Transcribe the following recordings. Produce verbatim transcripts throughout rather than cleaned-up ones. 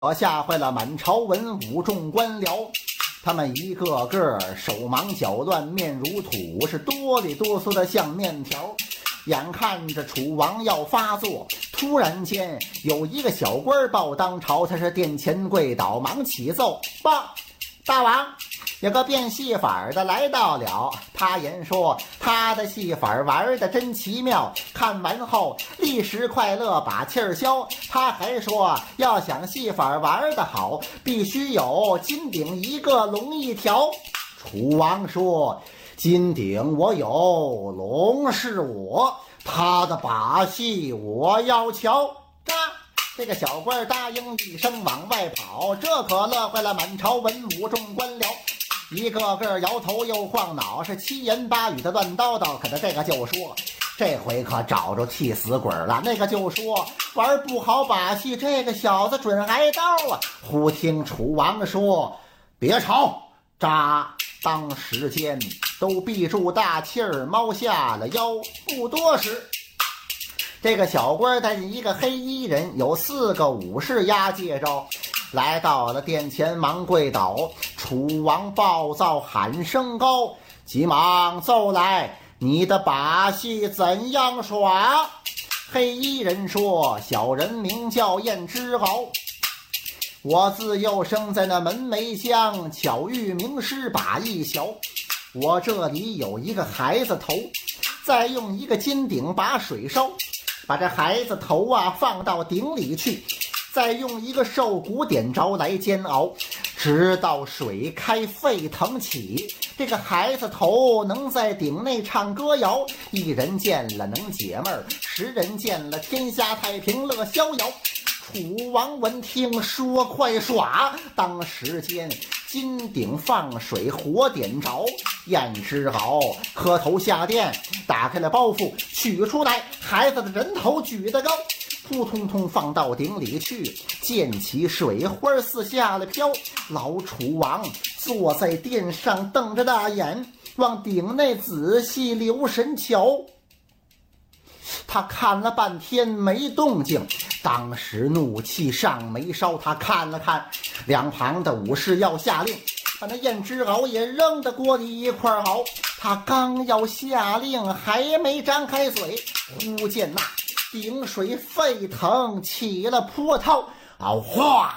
我吓坏了满朝文武众官僚，他们一个个手忙脚乱，面如土，是哆里哆嗦的像面条。眼看着楚王要发作，突然间有一个小官报当朝，他是殿前跪倒，忙启奏报：大王，有个变戏法的来到了。他言说他的戏法玩的真奇妙，看完后立时快乐把气儿消。他还说要想戏法玩得好，必须有金鼎一个，龙一条。楚王说：金鼎我有，龙是我，他的把戏我要瞧。嘎，这个小官答应一声往外跑，这可乐坏了满朝文武众官僚，一个个摇头又晃脑，是七言八语的乱叨叨。可他这个就说，这回可找着替死鬼了。那个就说玩不好把戏，这个小子准挨刀啊。忽听楚王说：别吵！扎，当时间都闭住大气儿，猫下了腰。不多时，这个小官带着一个黑衣人，有四个武士押解着，来到了殿前，忙跪倒。楚王暴躁，喊声高，急忙奏来：你的把戏怎样耍？黑衣人说：小人名叫燕之敖，我自幼生在那门楣乡，巧遇名师把艺学。我这里有一个孩子头，再用一个金鼎把水烧，把这孩子头啊放到鼎里去，再用一个兽骨点着来煎熬，直到水开沸腾起。这个孩子头能在鼎内唱歌谣，一人见了能解闷儿，十人见了天下太平乐逍遥。楚王闻听说快耍，当时间金鼎放水，火点着。燕之敖磕头下殿，打开了包袱，取出来孩子的人头，举得高，扑通通放到鼎里去，溅起水花四下了飘。老楚王坐在殿上，瞪着大眼往鼎内仔细留神瞧。他看了半天没动静，当时怒气上眉梢。他看了看两旁的武士要下令，把那燕之敖也扔到锅里一块熬。他刚要下令，还没张开嘴，忽见那鼎水沸腾起了波涛，啊哗！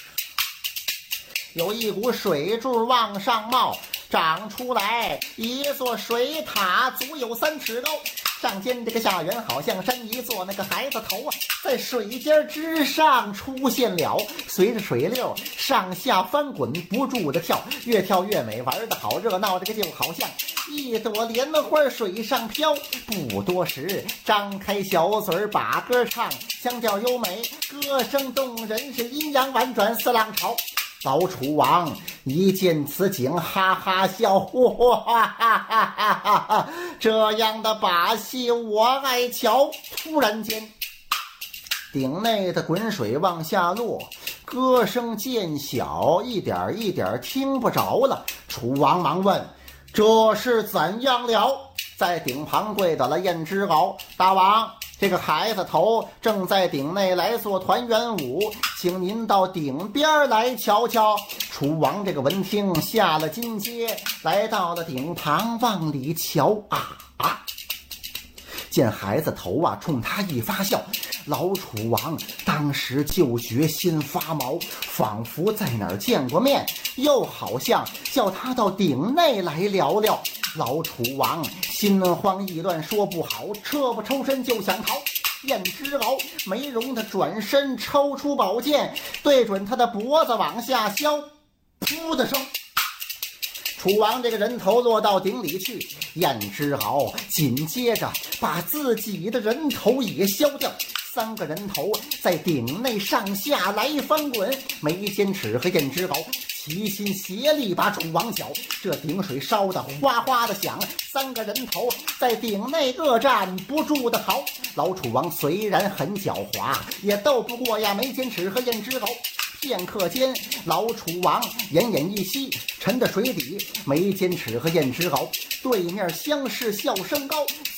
有一股水柱往上冒，长出来一座水塔，足有三尺高。上尖这个下圆，好像山一座，那个孩子头啊，在水尖之上出现了，随着水流上下翻滚，不住的跳，越跳越美，玩得好热闹。这个就好像一朵莲花水上飘。不多时，张开小嘴把歌唱，腔调优美，歌声动人，是阴阳婉转似浪潮。老楚王一见此景，哈哈笑，哇哈哈哈哈哈！这样的把戏我爱瞧。突然间，鼎内的滚水往下落，歌声渐小，一点一点听不着了。楚王忙问：这是怎样了？在鼎旁跪倒了燕之敖：大王，这个孩子头正在鼎内来做团圆舞，请您到鼎边来瞧瞧。楚王这个闻听，下了金阶，来到了鼎旁，往里瞧啊啊！见孩子头啊冲他一发笑，老楚王当时就觉心发毛，仿佛在哪儿见过面，又好像叫他到鼎内来聊聊。老楚王心慌意乱，说不好，撤不抽身就想逃。燕之敖没容他转身，抽出宝剑，对准他的脖子往下削，噗的声，楚王这个人头落到鼎里去。燕之敖紧接着把自己的人头也削掉，三个人头在鼎内上下来翻滚。眉间尺和燕之敖齐心协力把楚王搅，这鼎水烧得哗哗的响，三个人头在鼎内各站不住的嚎。老楚王虽然很狡猾，也斗不过呀眉间尺和燕之敖。片刻间，老楚王奄奄一息，沉到水底。眉间尺和燕之敖对面相视，笑声高。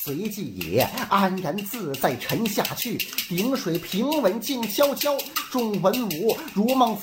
随即也安然自在沉下去。顶水平稳静悄悄，众文武如梦